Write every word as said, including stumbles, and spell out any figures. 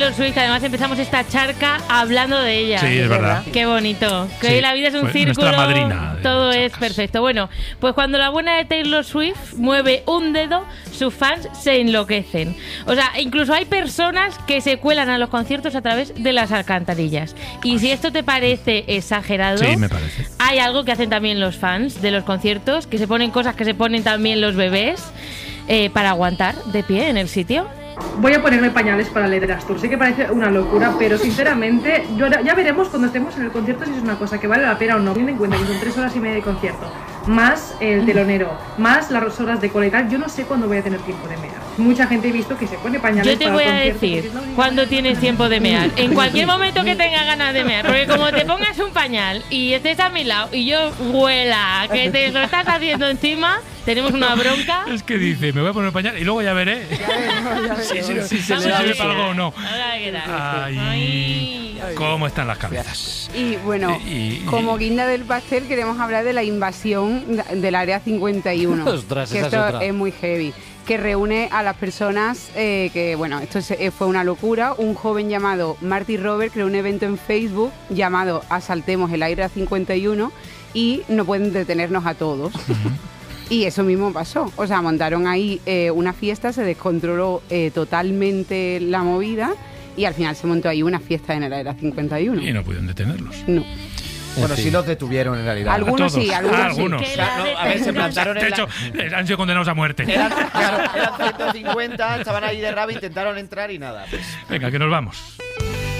Swift, además empezamos esta charca hablando de ella. Sí, es verdad. Qué bonito. Que Sí, hoy la vida es un fue círculo. nuestra madrina de Todo es charcas. perfecto. Bueno, pues cuando la buena de Taylor Swift mueve un dedo, sus fans se enloquecen. O sea, incluso hay personas que se cuelan a los conciertos a través de las alcantarillas. Y si esto te parece exagerado, Sí, me parece. hay algo que hacen también los fans de los conciertos, que se ponen cosas que se ponen también los bebés eh, para aguantar de pie en el sitio. Voy a ponerme pañales para el Eras Tour. Sé que parece una locura, pero sinceramente yo ahora- ya veremos cuando estemos en el concierto si es una cosa que vale la pena o no. Ten en cuenta que son tres horas y media de concierto, más el telonero, más las horas de cola y tal. Yo no sé cuándo voy a tener tiempo de mear. Mucha gente he visto que se pone pañales Yo te para voy el a concierto, decir porque es la única cuándo manera. tienes tiempo de mear. En cualquier momento que tengas ganas de mear. Porque como te pongas un pañal y estés a mi lado y yo huela que te lo estás haciendo encima, tenemos una bronca. Es que dice, me voy a poner pañal y luego ya veré si, si, si, si Vamos se a sirve ver. para algo o no. Ahora qué tal. Ay, Ay. cómo están las cabezas. Y bueno, Y- y- como guinda del pastel queremos hablar de la invasión de- del Área cincuenta y uno. Ostras, que esa es esto otra. es muy heavy. Que reúne a las personas eh, que, bueno, esto se- eh, fue una locura. Un joven llamado Marty Robert creó un evento en Facebook llamado Asaltemos el Área cincuenta y uno y no pueden detenernos a todos. Y eso mismo pasó. O sea, montaron ahí eh, una fiesta, se descontroló eh, totalmente la movida y al final se montó ahí una fiesta en el Área cincuenta y uno. Y no pudieron detenerlos. No. En Bueno, fin. sí los detuvieron en realidad. Algunos todos. sí, algunos Ah, sí. algunos. Que O sea, la no, de- a ver, se plantaron De en la... hecho, eh, han sido condenados a muerte. Eran, claro, eran ciento cincuenta, estaban ahí de rabo, intentaron entrar y nada. Pues. Venga, que nos vamos.